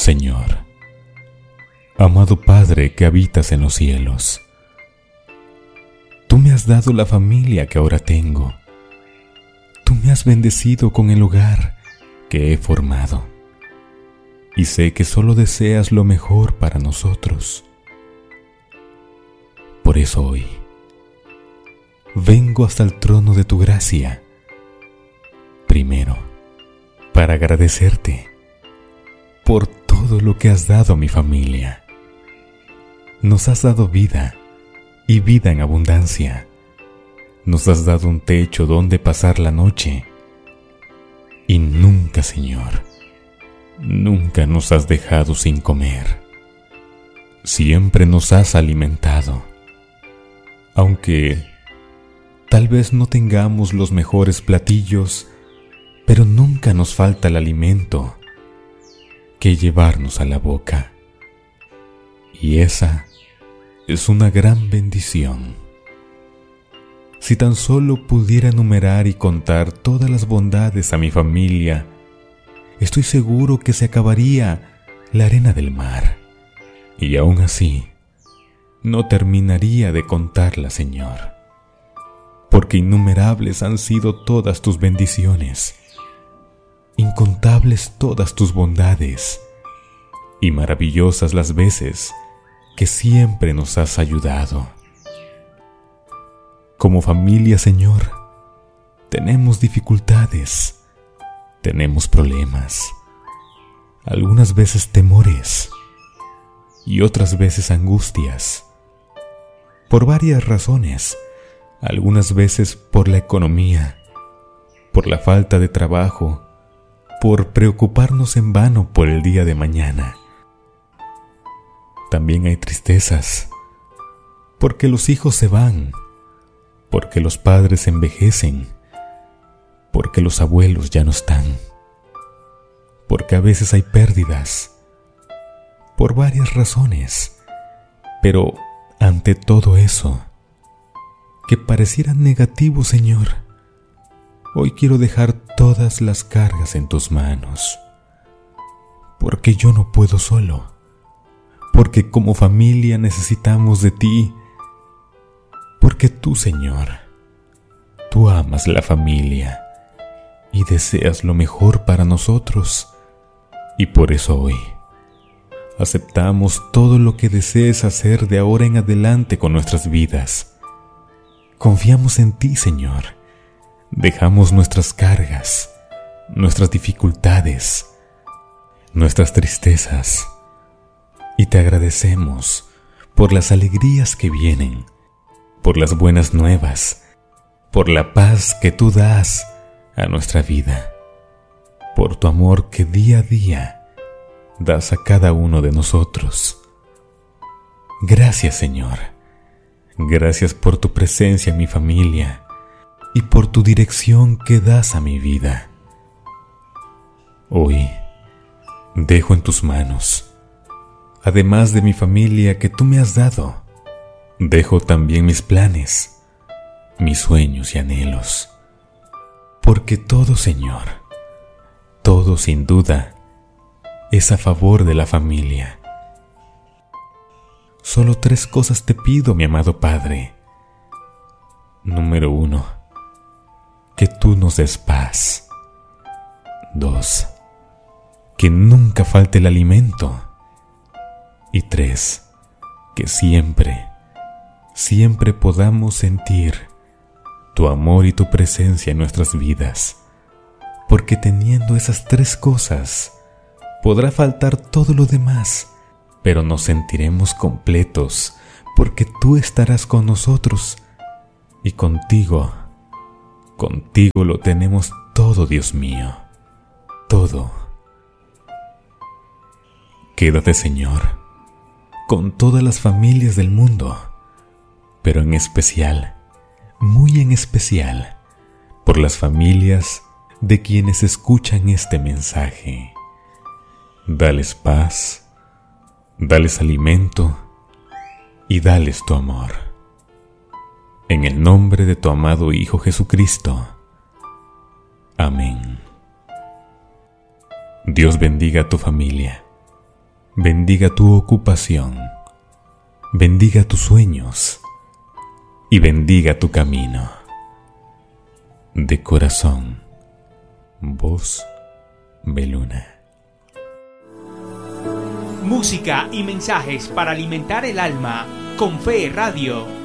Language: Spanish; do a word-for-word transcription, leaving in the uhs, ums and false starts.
Señor, amado Padre que habitas en los cielos, tú me has dado la familia que ahora tengo. Tú me has bendecido con el hogar que he formado. Y sé que solo deseas lo mejor para nosotros. Por eso hoy vengo hasta el trono de tu gracia. Primero, para agradecerte por todo lo que has dado a mi familia. Nos has dado vida y vida en abundancia. Nos has dado un techo donde pasar la noche. Y nunca, Señor, nunca nos has dejado sin comer. Siempre nos has alimentado. Aunque tal vez no tengamos los mejores platillos, pero nunca nos falta el alimento que llevarnos a la boca. Y esa es una gran bendición. Si tan solo pudiera enumerar y contar todas las bondades a mi familia, estoy seguro que se acabaría la arena del mar. Y aún así, no terminaría de contarla, Señor. Porque innumerables han sido todas tus bendiciones, incontables todas tus bondades, y maravillosas las veces que siempre nos has ayudado. Como familia, Señor, tenemos dificultades, tenemos problemas, algunas veces temores y otras veces angustias, por varias razones, algunas veces por la economía, por la falta de trabajo, por preocuparnos en vano por el día de mañana. También hay tristezas, porque los hijos se van, porque los padres envejecen, porque los abuelos ya no están, porque a veces hay pérdidas, por varias razones. Pero ante todo eso, que pareciera negativo, Señor, hoy quiero dejar todas las cargas en tus manos, porque yo no puedo solo, porque como familia necesitamos de ti, porque tú, Señor, tú amas la familia y deseas lo mejor para nosotros, y por eso hoy aceptamos todo lo que desees hacer de ahora en adelante con nuestras vidas. Confiamos en ti, Señor. Dejamos nuestras cargas, nuestras dificultades, nuestras tristezas, y te agradecemos por las alegrías que vienen, por las buenas nuevas, por la paz que tú das a nuestra vida, por tu amor que día a día das a cada uno de nosotros. Gracias, Señor. Gracias por tu presencia en mi familia y por tu dirección que das a mi vida. Hoy dejo en tus manos, además de mi familia que tú me has dado, dejo también mis planes, mis sueños y anhelos, porque todo, Señor, todo sin duda es a favor de la familia. Solo tres cosas te pido, mi amado Padre. Número uno, que tú nos des paz. Dos, que nunca falte el alimento. Y tres, que siempre, siempre podamos sentir tu amor y tu presencia en nuestras vidas. Porque teniendo esas tres cosas, podrá faltar todo lo demás, pero nos sentiremos completos, porque tú estarás con nosotros, y contigo, contigo lo tenemos todo, Dios mío, todo. Quédate, Señor, con todas las familias del mundo, pero en especial, muy en especial, por las familias de quienes escuchan este mensaje. Dales paz, dales alimento y dales tu amor. En el nombre de tu amado Hijo Jesucristo. Amén. Dios bendiga a tu familia bendiga tu ocupación, bendiga tus sueños y bendiga tu camino. De corazón, Voz Beluna. Música y mensajes para alimentar el alma con Fe Radio.